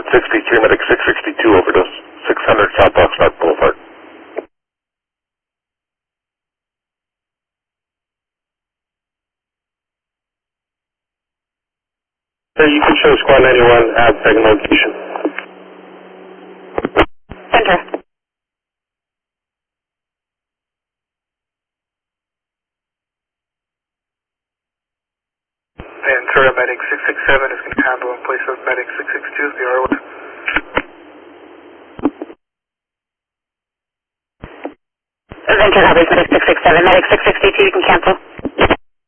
63, medic 662, overdose. 600 South Oxnard Boulevard. You can show Squad 91 at second location. Center. Ventura Medic 667 is going to handle in place of Medic 662, the ROS. Ventura Medic 667, Medic 662, you can cancel.